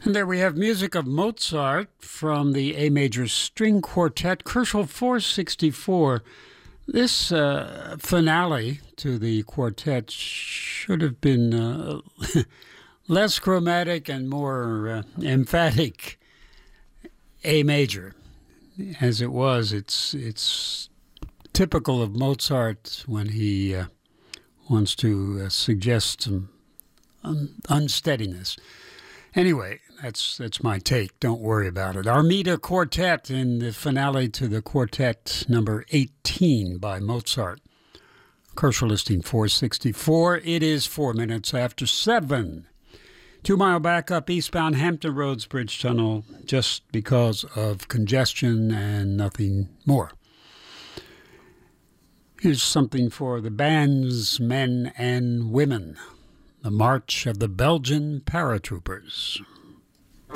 And there we have music of Mozart from the A major string quartet, Kerschel 464. This finale to the quartet should have been less chromatic and more emphatic A major. As it was, it's typical of Mozart when he wants to suggest some unsteadiness. Anyway, that's my take. Don't worry about it. Armida Quartet in the finale to the quartet number 18 by Mozart. Kerschel listing 464. It is 4 minutes after 7. 2 mile backup eastbound Hampton Roads Bridge Tunnel just because of congestion and nothing more. Here's something for the bands, men and women. The March of the Belgian Paratroopers.